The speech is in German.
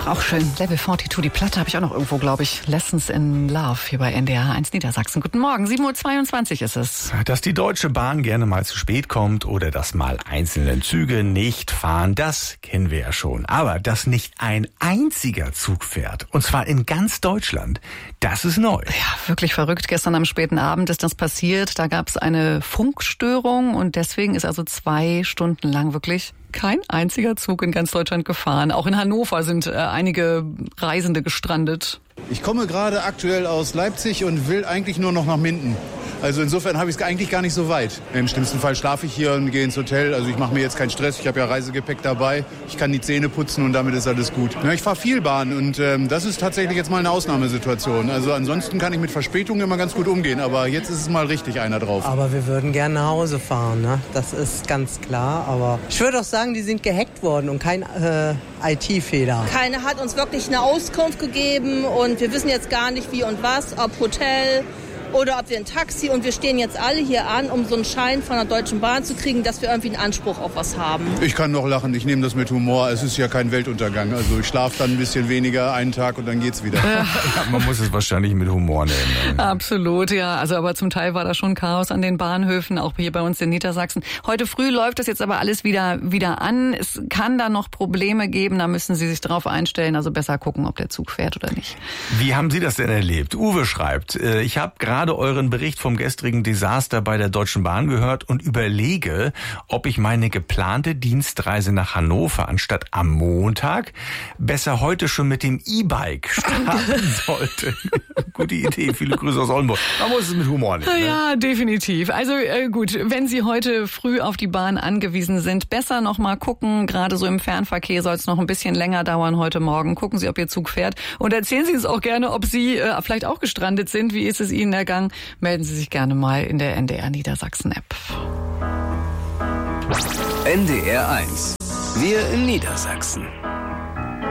auch schön. Level 42, die Platte habe ich auch noch irgendwo, glaube ich. Lessons in Love hier bei NDR 1 Niedersachsen. Guten Morgen, 7:22 Uhr ist es. Dass die Deutsche Bahn gerne mal zu spät kommt oder dass mal einzelne Züge nicht fahren, das kennen wir ja schon. Aber dass nicht ein einziger Zug fährt, und zwar in ganz Deutschland, das ist neu. Ja, wirklich verrückt. Gestern am späten Abend ist das passiert. Da gab es eine Funkstörung und deswegen ist also 2 Stunden lang wirklich kein einziger Zug in ganz Deutschland gefahren. Auch in Hannover sind einige Reisende gestrandet. Ich komme gerade aktuell aus Leipzig und will eigentlich nur noch nach Minden. Also insofern habe ich es eigentlich gar nicht so weit. Im schlimmsten Fall schlafe ich hier und gehe ins Hotel. Also ich mache mir jetzt keinen Stress. Ich habe ja Reisegepäck dabei. Ich kann die Zähne putzen und damit ist alles gut. Ja, ich fahre viel Bahn und das ist tatsächlich jetzt mal eine Ausnahmesituation. Also ansonsten kann ich mit Verspätungen immer ganz gut umgehen. Aber jetzt ist es mal richtig einer drauf. Aber wir würden gerne nach Hause fahren, ne? Das ist ganz klar. Aber ich würde auch sagen, die sind gehackt worden und kein IT-Fehler. Keiner hat uns wirklich eine Auskunft gegeben und wir wissen jetzt gar nicht wie und was, ob Hotel oder ob wir ein Taxi, und wir stehen jetzt alle hier an, um so einen Schein von der Deutschen Bahn zu kriegen, dass wir irgendwie einen Anspruch auf was haben. Ich kann noch lachen, ich nehme das mit Humor. Es ist ja kein Weltuntergang. Also ich schlafe dann ein bisschen weniger einen Tag und dann geht's wieder. Ja, man muss es wahrscheinlich mit Humor nehmen. Absolut, ja. Also aber zum Teil war da schon Chaos an den Bahnhöfen, auch hier bei uns in Niedersachsen. Heute früh läuft das jetzt aber alles wieder an. Es kann da noch Probleme geben, da müssen Sie sich drauf einstellen. Also besser gucken, ob der Zug fährt oder nicht. Wie haben Sie das denn erlebt? Uwe schreibt, ich habe gerade euren Bericht vom gestrigen Desaster bei der Deutschen Bahn gehört und überlege, ob ich meine geplante Dienstreise nach Hannover anstatt am Montag besser heute schon mit dem E-Bike starten sollte. Gute Idee, viele Grüße aus Oldenburg. Man muss es mit Humor nehmen. Ne? Ja, definitiv. Also gut, wenn Sie heute früh auf die Bahn angewiesen sind, besser noch mal gucken. Gerade so im Fernverkehr soll es noch ein bisschen länger dauern heute Morgen. Gucken Sie, ob Ihr Zug fährt. Und erzählen Sie uns auch gerne, ob Sie vielleicht auch gestrandet sind. Wie ist es Ihnen ergangen? Melden Sie sich gerne mal in der NDR Niedersachsen App. NDR 1. Wir in Niedersachsen.